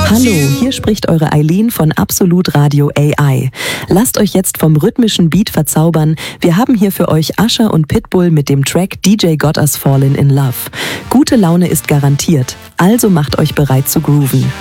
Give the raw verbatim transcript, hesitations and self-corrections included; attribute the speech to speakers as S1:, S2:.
S1: Hallo, hier spricht eure Eileen von Absolut Radio A I. Lasst euch jetzt vom rhythmischen Beat verzaubern. Wir haben hier für euch Usher und Pitbull mit dem Track D J Got Us Fallin' in Love. Gute Laune ist garantiert, also macht euch bereit zu grooven.